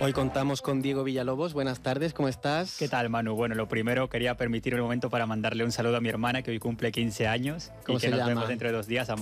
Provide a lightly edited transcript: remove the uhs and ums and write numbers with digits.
Hoy contamos con Diego Villalobos. Buenas tardes, ¿cómo estás? ¿Qué tal, Manu? Bueno, lo primero, quería permitirme un momento para mandarle un saludo a mi hermana que hoy cumple 15 años. ¿Cómo y que se nos llama? vemos dentro de 2 días, a